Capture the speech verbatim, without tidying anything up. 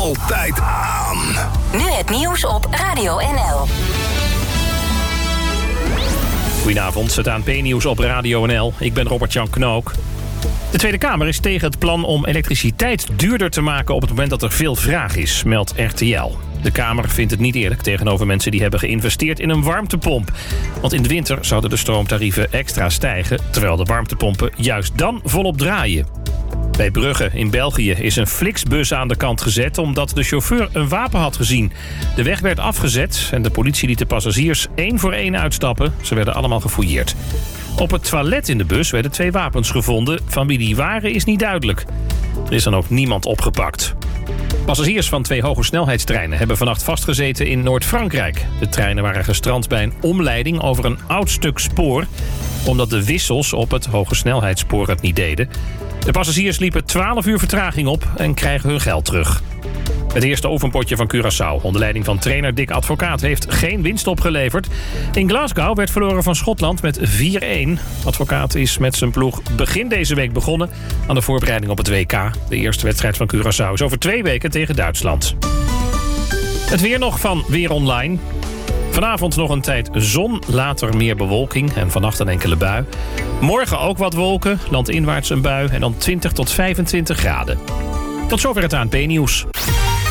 altijd aan. Nu het nieuws op Radio N L. Goedenavond, het A N P-nieuws op Radio N L. Ik ben Robert-Jan Knook. De Tweede Kamer is tegen het plan om elektriciteit duurder te maken op het moment dat er veel vraag is, meldt R T L. De Kamer vindt het niet eerlijk tegenover mensen die hebben geïnvesteerd in een warmtepomp. Want in de winter zouden de stroomtarieven extra stijgen, terwijl de warmtepompen juist dan volop draaien. Bij Brugge in België is een Flixbus aan de kant gezet omdat de chauffeur een wapen had gezien. De weg werd afgezet en de politie liet de passagiers één voor één uitstappen. Ze werden allemaal gefouilleerd. Op het toilet in de bus werden twee wapens gevonden. Van wie die waren is niet duidelijk. Er is dan ook niemand opgepakt. Passagiers van twee hogesnelheidstreinen hebben vannacht vastgezeten in Noord-Frankrijk. De treinen waren gestrand bij een omleiding over een oud stuk spoor, omdat de wissels op het hogesnelheidsspoor het niet deden. De passagiers liepen twaalf uur vertraging op en krijgen hun geld terug. Het eerste ovenpotje van Curaçao, onder leiding van trainer Dick Advocaat, heeft geen winst opgeleverd. In Glasgow werd verloren van Schotland met vier-een. Advocaat is met zijn ploeg begin deze week begonnen aan de voorbereiding op het W K. De eerste wedstrijd van Curaçao is over twee weken tegen Duitsland. Het weer nog van Weer Online. Vanavond nog een tijd zon, later meer bewolking en vannacht een enkele bui. Morgen ook wat wolken, landinwaarts een bui en dan twintig tot vijfentwintig graden. Tot zover het A N P-nieuws.